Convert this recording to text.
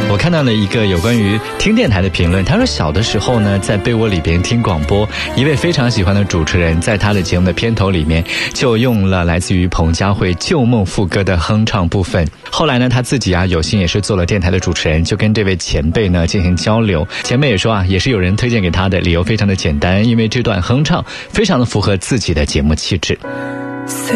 我看到了一个有关于听电台的评论，他说小的时候呢，在被窝里边听广播，一位非常喜欢的主持人在他的节目的片头里面就用了来自于彭佳慧《旧梦》副歌的哼唱部分。后来呢，他自己有幸也是做了电台的主持人，就跟这位前辈呢进行交流。前辈也说也是有人推荐给他的，理由非常的简单，因为这段哼唱非常的符合自己的节目气质。